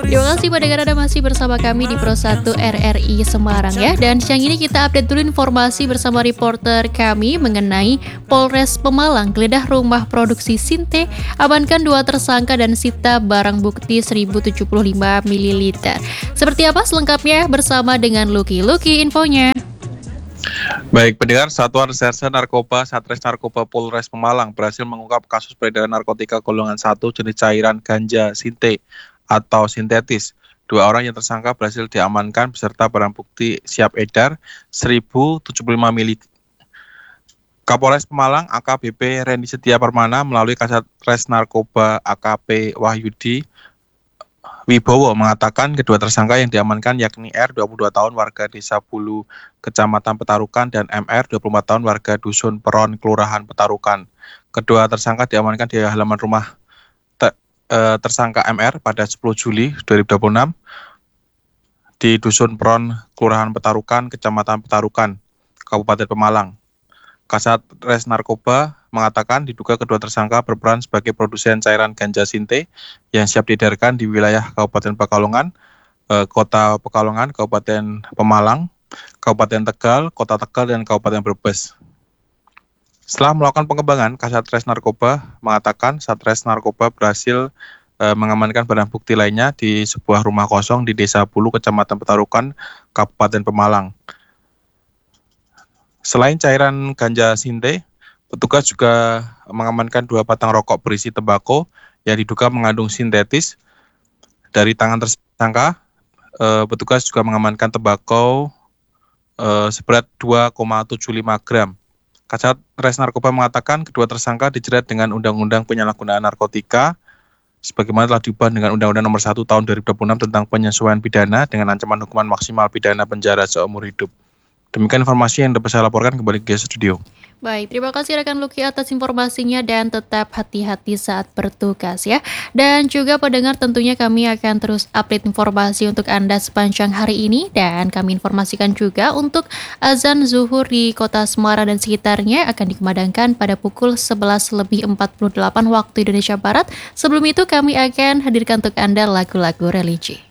Terima kasih pendengar Anda masih bersama kami di Pro 1 RRI Semarang ya. Dan siang ini kita update dulu informasi bersama reporter kami mengenai Polres Pemalang geledah rumah produksi Sinte, amankan 2 tersangka dan sita barang bukti 1075 ml. Seperti apa selengkapnya bersama dengan Lucky infonya. Baik, pendengar, Satuan Reserse Narkoba Satres Narkoba Polres Pemalang berhasil mengungkap kasus peredaran narkotika golongan 1 jenis cairan ganja Sinte atau sintetis. 2 orang yang tersangka berhasil diamankan beserta barang bukti siap edar 1075 ml. Kapolres Pemalang AKBP Reni Setia Permana melalui Kasat Res Narkoba AKP Wahyudi Wibowo mengatakan kedua tersangka yang diamankan yakni R 22 tahun warga Desa Bulu Kecamatan Petarukan dan MR 24 tahun warga Dusun Peron Kelurahan Petarukan. Kedua tersangka diamankan di halaman rumah tersangka MR pada 10 Juli 2026 di Dusun Peron Kelurahan Petarukan Kecamatan Petarukan Kabupaten Pemalang. Kasat Res Narkoba mengatakan diduga kedua tersangka berperan sebagai produsen cairan ganja Sinte yang siap diedarkan di wilayah Kabupaten Pekalongan, Kota Pekalongan, Kabupaten Pemalang, Kabupaten Tegal, Kota Tegal, dan Kabupaten Brebes. Setelah melakukan pengembangan, Kasat Narkoba mengatakan Satres Narkoba berhasil mengamankan barang bukti lainnya di sebuah rumah kosong di Desa Bulu, Kecamatan Petarukan, Kabupaten Pemalang. Selain cairan ganja Sinte, petugas juga mengamankan 2 batang rokok berisi tembakau yang diduga mengandung sintetis. Dari tangan tersangka, petugas juga mengamankan tembakau seberat 2,75 gram. Kasat Res Narkoba mengatakan kedua tersangka dijerat dengan Undang-Undang Penyalahgunaan Narkotika sebagaimana telah diubah dengan Undang-Undang Nomor 1 Tahun 2026 tentang penyesuaian pidana dengan ancaman hukuman maksimal pidana penjara seumur hidup. Demikian informasi yang dapat saya laporkan, kembali ke studio. Baik, terima kasih rekan Lucky atas informasinya dan tetap hati-hati saat bertugas ya. Dan juga pendengar tentunya kami akan terus update informasi untuk Anda sepanjang hari ini. Dan kami informasikan juga untuk azan zuhur di kota Semarang dan sekitarnya akan dikumandangkan pada pukul 11.48 waktu Indonesia Barat. Sebelum itu kami akan hadirkan untuk Anda lagu-lagu religi.